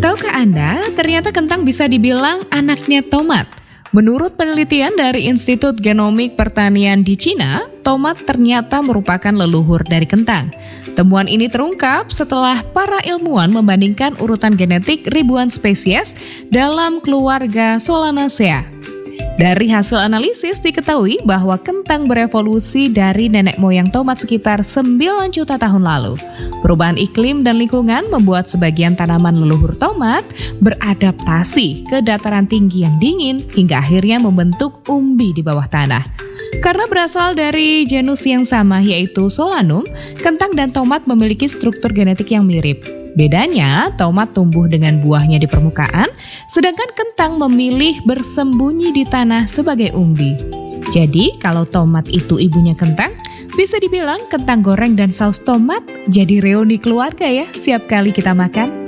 Tahukah Anda, ternyata kentang bisa dibilang anaknya tomat. Menurut penelitian dari Institut Genomik Pertanian di Cina, tomat ternyata merupakan leluhur dari kentang. Temuan ini terungkap setelah para ilmuwan membandingkan urutan genetik ribuan spesies dalam keluarga Solanaceae. Dari hasil analisis diketahui bahwa kentang berevolusi dari nenek moyang tomat sekitar 9 juta tahun lalu. Perubahan iklim dan lingkungan membuat sebagian tanaman leluhur tomat beradaptasi ke dataran tinggi yang dingin hingga akhirnya membentuk umbi di bawah tanah. Karena berasal dari genus yang sama yaitu Solanum, kentang dan tomat memiliki struktur genetik yang mirip. Bedanya, tomat tumbuh dengan buahnya di permukaan, sedangkan kentang memilih bersembunyi di tanah sebagai umbi. Jadi, kalau tomat itu ibunya kentang, bisa dibilang kentang goreng dan saus tomat jadi reuni keluarga ya setiap kali kita makan.